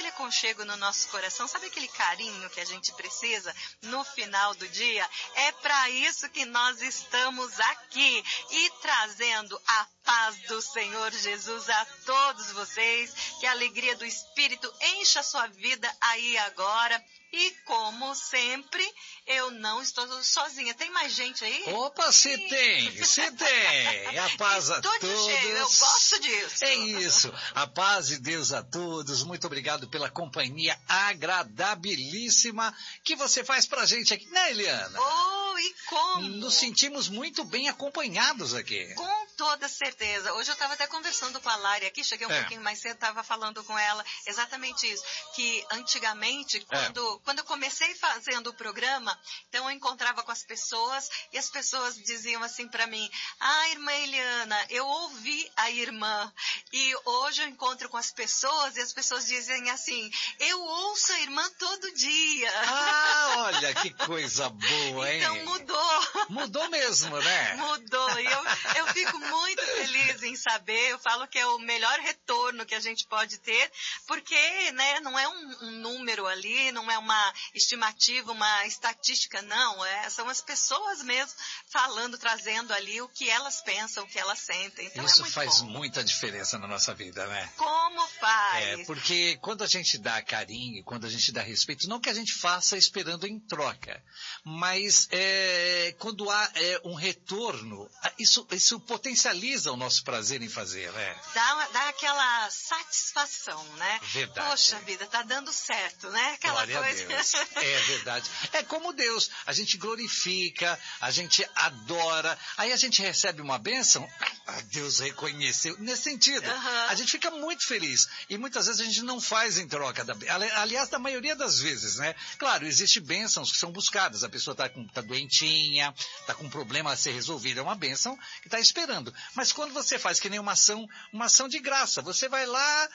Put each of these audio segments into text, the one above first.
aquele aconchego no nosso coração, sabe aquele carinho que a gente precisa no final do dia? É para isso que nós estamos aqui e trazendo a paz do Senhor Jesus a todos vocês, que a alegria do Espírito encha a sua vida aí agora. E como sempre, eu não estou sozinha. Tem mais gente aí? Opa, se tem, se tem. A paz a todos. Cheio, eu gosto disso. É isso. A paz de Deus a todos. Muito obrigado pela companhia agradabilíssima que você faz pra gente aqui, né, Eliana? Oh, e como? Nos sentimos muito bem acompanhados aqui. Com toda certeza. Hoje eu estava até conversando com a Lari aqui, cheguei um pouquinho mais cedo, estava falando com ela exatamente isso, que antigamente, quando eu comecei fazendo o programa, então eu encontrava com as pessoas e as pessoas diziam assim para mim, irmã Eliana, eu ouvi a irmã, e hoje eu encontro com as pessoas e as pessoas dizem assim, eu ouço a irmã todo dia. Olha que coisa boa, hein? Então mudou. Mudou mesmo, né? Mudou, e eu fico muito feliz em saber, eu falo que é o melhor retorno que a gente pode ter, porque, né, não é um número ali, não é uma estimativa, uma estatística, não, são as pessoas mesmo falando, trazendo ali o que elas pensam, o que elas sentem. Então isso faz muita diferença na nossa vida, né? Como faz? Porque quando a gente dá carinho, quando a gente dá respeito, não que a gente faça esperando em troca, mas quando há um retorno, isso potencializa o nosso prazer em fazer, né? Dá aquela satisfação, né? Verdade. Poxa vida, tá dando certo, né? Aquela Glória coisa. A Deus. É verdade. É como Deus. A gente glorifica, a gente adora, aí a gente recebe uma bênção, Deus reconheceu, nesse sentido. A gente fica muito feliz. E muitas vezes a gente não faz em troca. Aliás, da maioria das vezes, né? Claro, existem bênçãos que são buscadas. A pessoa tá doentinha, tá com um problema a ser resolvido. É uma bênção que tá esperando. Mas quando você faz que nem uma ação de graça, você vai lá,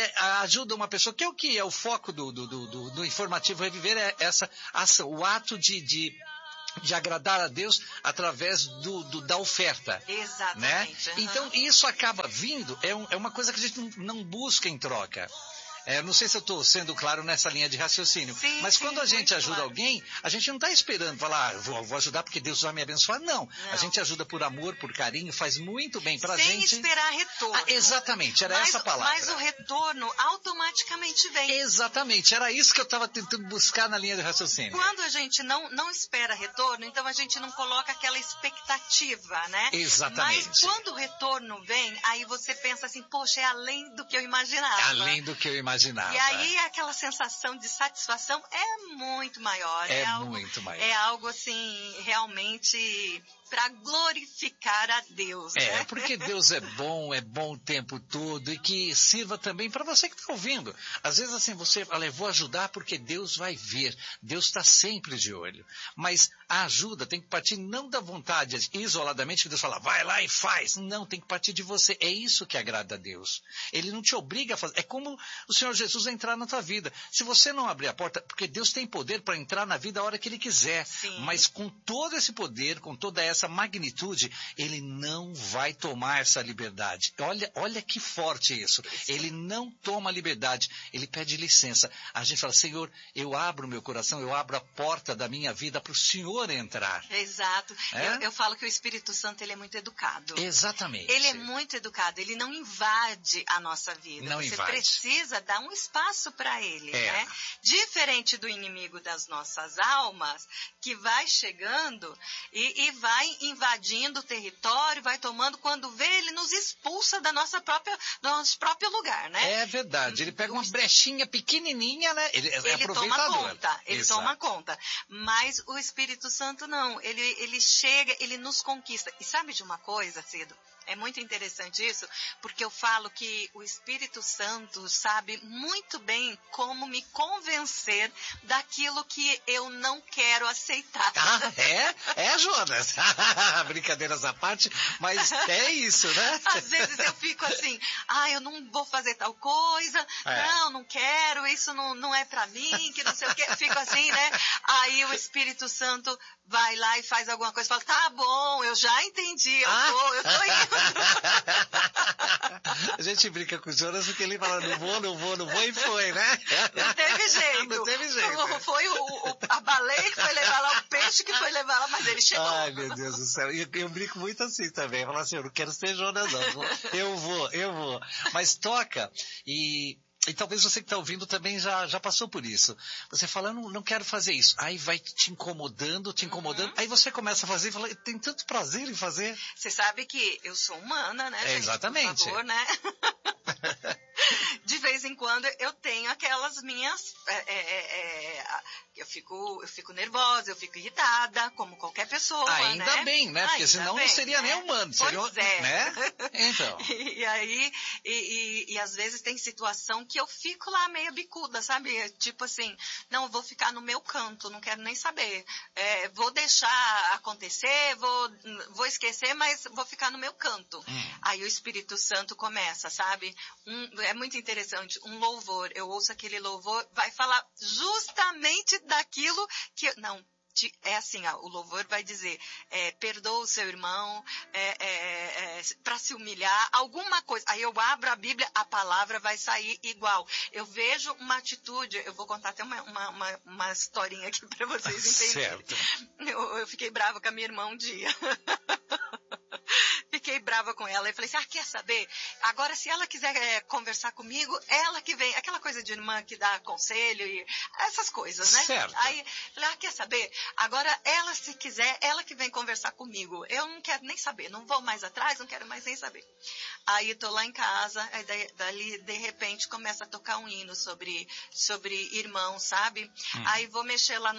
ajuda uma pessoa, que é o foco do Informativo Reviver, é essa ação, o ato de agradar a Deus através da oferta. Exatamente. Né? Então, isso acaba vindo, é uma coisa que a gente não busca em troca. Não sei se eu estou sendo claro nessa linha de raciocínio, mas quando a gente ajuda alguém, a gente não está esperando falar, vou ajudar porque Deus vai me abençoar. Não, a gente ajuda por amor, por carinho, faz muito bem pra gente. Sem esperar retorno. Exatamente, essa palavra. Mas o retorno automaticamente vem. Exatamente, era isso que eu estava tentando buscar na linha de raciocínio. Quando a gente não espera retorno, então a gente não coloca aquela expectativa, né? Exatamente. Mas quando o retorno vem, aí você pensa assim, poxa, é além do que eu imaginava. Além do que eu imaginava. E aí aquela sensação de satisfação é muito maior. É muito maior. É algo assim, realmente para glorificar a Deus. Né? Porque Deus é bom o tempo todo e que sirva também para você que está ouvindo. Às vezes assim, você fala, eu vou ajudar porque Deus vai ver. Deus está sempre de olho. Mas a ajuda tem que partir não da vontade, isoladamente, que Deus fala, vai lá e faz. Não, tem que partir de você. É isso que agrada a Deus. Ele não te obriga a fazer. É como o Senhor Jesus entrar na tua vida. Se você não abrir a porta, porque Deus tem poder para entrar na vida a hora que Ele quiser. Sim. Mas com todo esse poder, com toda essa magnitude, Ele não vai tomar essa liberdade. Olha que forte isso. Ele não toma liberdade. Ele pede licença. A gente fala, Senhor, eu abro meu coração, eu abro a porta da minha vida para o Senhor entrar. Exato. Eu falo que o Espírito Santo, ele é muito educado. Exatamente. Ele é muito educado. Ele não invade a nossa vida. Não invade. Precisa dar um espaço para ele, né? Diferente do inimigo das nossas almas, que vai chegando e vai invadindo o território, vai tomando, quando vê, ele nos expulsa do nosso próprio lugar, né? É verdade. Ele pega uma brechinha pequenininha, né? Ele toma conta. Ele toma conta. Mas o Espírito Santo não. Ele chega, ele nos conquista. E sabe de uma coisa, Cido? É muito interessante isso, porque eu falo que o Espírito Santo sabe muito bem como me convencer daquilo que eu não quero aceitar. Jonas? Brincadeiras à parte, mas é isso, né? Às vezes eu fico assim, eu não vou fazer tal coisa, não quero, isso não é pra mim, que não sei o quê. Eu fico assim, né? Aí o Espírito Santo vai lá e faz alguma coisa, fala, tá bom, eu já entendi, eu tô indo. A gente brinca com o Jonas porque ele fala, não vou, e foi, né? Não teve jeito. Não teve jeito. Foi a baleia que foi levar lá, o peixe que foi levar lá, mas ele chegou. Ai, meu Deus do céu. Eu brinco muito assim também. Falo assim, eu não quero ser Jonas, não. Eu vou. Mas toca e talvez você que está ouvindo também já passou por isso. Você fala, não quero fazer isso. Aí vai te incomodando. Aí você começa a fazer e fala, tem tanto prazer em fazer. Você sabe que eu sou humana, né, gente? Exatamente. Por favor, né? De vez em quando eu tenho aquelas minhas... eu fico nervosa, eu fico irritada, como qualquer pessoa, Ainda bem, né? Porque senão não seria nem humano. Pois é. Né? Então. E aí, às vezes tem situação que eu fico lá meio bicuda, sabe? Tipo assim, não, eu vou ficar no meu canto, não quero nem saber. Vou deixar acontecer, vou esquecer, mas vou ficar no meu canto. Aí o Espírito Santo começa, sabe? É muito interessante, um louvor, eu ouço aquele louvor, vai falar justamente daquilo que... Não, é assim, o louvor vai dizer, perdoa o seu irmão, para se humilhar, alguma coisa. Aí eu abro a Bíblia, a palavra vai sair igual. Eu vejo uma atitude, eu vou contar até uma historinha aqui para vocês entenderem. Certo. Eu fiquei brava com a minha irmã um dia. Fiquei brava com ela e falei assim, quer saber? Agora, se ela quiser conversar comigo, ela que vem. Aquela coisa de irmã que dá conselho e essas coisas, né? Certo. Aí, falei, quer saber? Agora, ela, se quiser, ela que vem conversar comigo. Eu não quero nem saber, não vou mais atrás, não quero mais nem saber. Aí, tô lá em casa, aí dali, de repente, começa a tocar um hino sobre irmão, sabe? Aí, vou mexer lá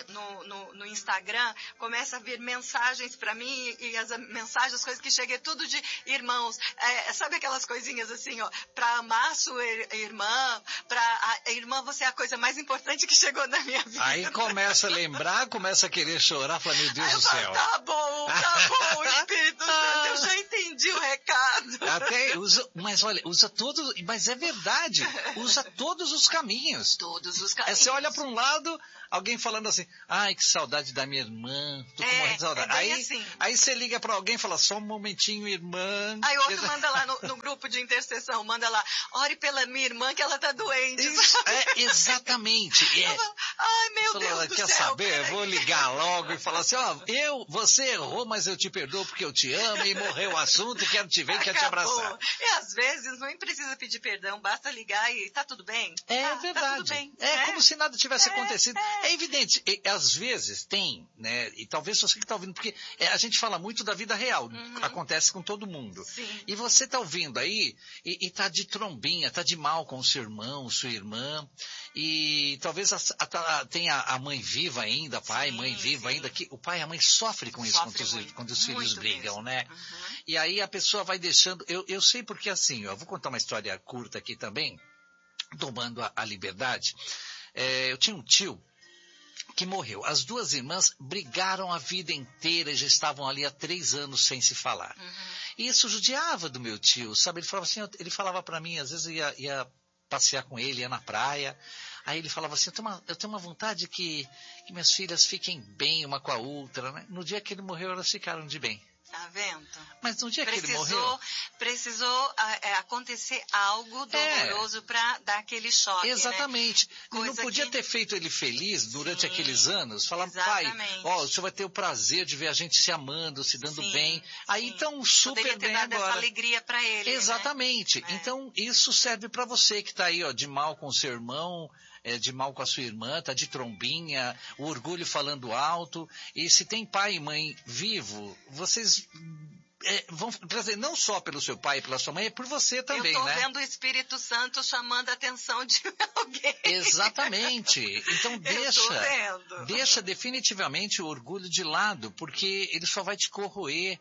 no Instagram, começa a vir mensagens pra mim e as mensagens, as coisas que cheguei tudo de irmãos, sabe aquelas coisinhas assim, ó, pra amar a sua irmã, irmã, você é a coisa mais importante que chegou na minha vida. Aí começa a lembrar, começa a querer chorar, fala, meu Deus do céu. Tá bom, Espírito Santo, eu já entendi o recado. Até usa todos, mas é verdade, usa todos os caminhos. Todos os caminhos. Você olha para um lado, alguém falando assim, ai, que saudade da minha irmã, tô com morrendo de saudade. Assim. Aí você liga para alguém e fala, só um momentinho, irmã. Aí outro manda lá no grupo de intercessão, manda lá, ore pela minha irmã que ela tá doente. Isso, exatamente. Ai, meu Deus do quer céu. Saber? Vou ligar logo e falar assim, você errou, mas eu te perdoo porque eu te amo e morreu o assunto e quero te ver e quero te abraçar. E às vezes não precisa pedir perdão, basta ligar e tá tudo bem. Verdade. Tá tudo bem. Como se nada tivesse acontecido. É evidente, às vezes tem, né, e talvez você que está ouvindo, porque a gente fala muito da vida real, acontece com todo mundo. Sim. E você está ouvindo aí e tá de trombinha, tá de mal com o seu irmão, sua irmã, e talvez tenha a mãe viva ainda, pai, mãe viva ainda, que o pai e a mãe sofrem com isso quando os filhos brigam, né? E aí a pessoa vai deixando, eu sei porque assim, eu vou contar uma história curta aqui também, tomando a liberdade. Eu tinha um tio que morreu. As duas irmãs brigaram a vida inteira e já estavam ali há 3 anos sem se falar. E isso judiava do meu tio, sabe? Ele falava para mim, às vezes ia passear com ele, ia na praia. Aí ele falava assim, eu tenho uma vontade que minhas filhas fiquem bem uma com a outra, né? No dia que ele morreu, elas ficaram de bem. Tá vendo? Mas no dia que ele morreu... Precisou acontecer algo doloroso para dar aquele choque, exatamente. Né? Não podia ter feito ele feliz durante aqueles anos. Falar, pai, o senhor vai ter o prazer de ver a gente se amando, se dando bem. Aí então, super poderia ter bem dado agora. Essa alegria para ele. Exatamente. Né? Então, isso serve para você que está aí, ó, de mal com o seu irmão, de mal com a sua irmã, tá de trombinha, o orgulho falando alto. E se tem pai e mãe vivo, vocês vão trazer não só pelo seu pai e pela sua mãe, é por você também, né? Eu tô vendo o Espírito Santo chamando a atenção de alguém. Exatamente. Então deixa definitivamente o orgulho de lado, porque ele só vai te corroer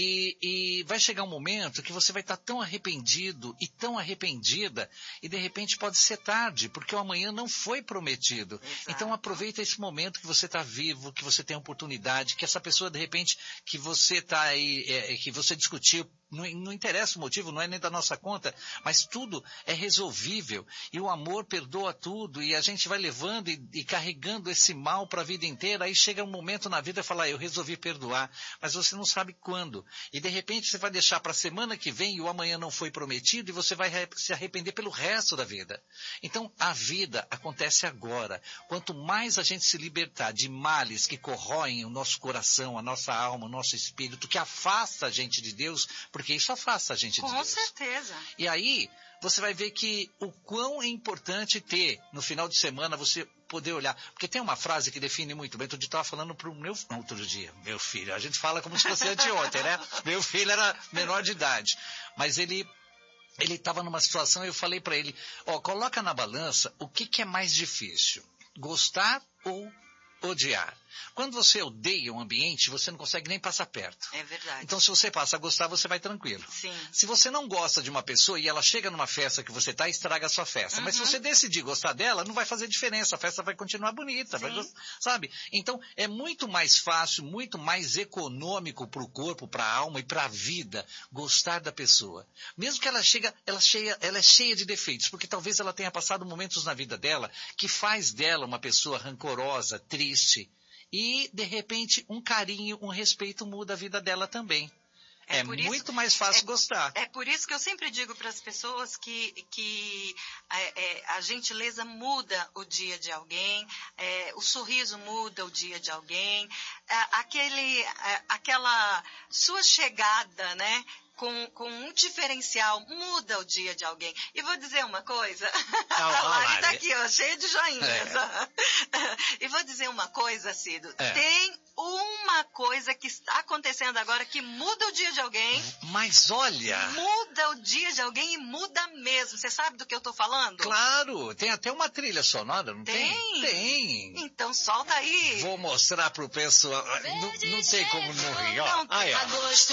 e vai chegar um momento que você vai estar tão arrependido e tão arrependida e de repente pode ser tarde, porque o amanhã não foi prometido. Exato. Então aproveita esse momento que você está vivo, que você tem a oportunidade, que essa pessoa de repente que você está aí, que você discutiu não interessa o motivo, não é nem da nossa conta, mas tudo é resolvível. E o amor perdoa tudo, e a gente vai levando e carregando esse mal para a vida inteira. Aí chega um momento na vida e fala, eu resolvi perdoar, mas você não sabe quando. E de repente você vai deixar para a semana que vem e o amanhã não foi prometido, e você vai se arrepender pelo resto da vida. Então a vida acontece agora. Quanto mais a gente se libertar de males que corroem o nosso coração, a nossa alma, o nosso espírito, que afasta a gente de Deus, porque isso afasta a gente de Deus. Com certeza. E aí, você vai ver que o quão é importante ter, no final de semana, você poder olhar. Porque tem uma frase que define muito bem. Outro dia eu estava falando para o meu filho. A gente fala como se fosse anteontem, né? Meu filho era menor de idade. Mas ele estava numa situação e eu falei para ele, coloca na balança o que é mais difícil. Gostar ou odiar. Quando você odeia um ambiente, você não consegue nem passar perto. É verdade. Então, se você passa a gostar, você vai tranquilo. Sim. Se você não gosta de uma pessoa e ela chega numa festa que você está, estraga a sua festa. Mas se você decidir gostar dela, não vai fazer diferença. A festa vai continuar bonita. Sabe? Então, é muito mais fácil, muito mais econômico para o corpo, para a alma e para a vida gostar da pessoa. Mesmo que ela é cheia de defeitos, porque talvez ela tenha passado momentos na vida dela que faz dela uma pessoa rancorosa, triste. E, de repente, um carinho, um respeito muda a vida dela também. É muito mais fácil gostar. É por isso que eu sempre digo para as pessoas que a gentileza muda o dia de alguém, o sorriso muda o dia de alguém, aquela sua chegada, né? Com um diferencial, muda o dia de alguém. E vou dizer uma coisa, a Lari está aqui, cheia de joinhas. E vou dizer uma coisa, Cido, tem uma coisa que está acontecendo agora que muda o dia de alguém. Mas olha... Muda o dia de alguém e muda mesmo. Você sabe do que eu estou falando? Claro, tem até uma trilha sonora, não tem? Tem. Então solta aí. Vou mostrar pro pessoal. Não tem como não rir, ó. Não, aí, ó.